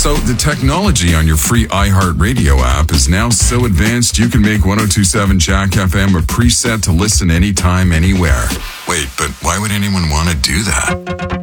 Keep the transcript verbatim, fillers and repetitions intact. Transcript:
So the technology on your free iHeartRadio app is now so advanced you can make ten twenty-seven Jack F M a preset to listen anytime, anywhere. Wait, but why would anyone want to do that?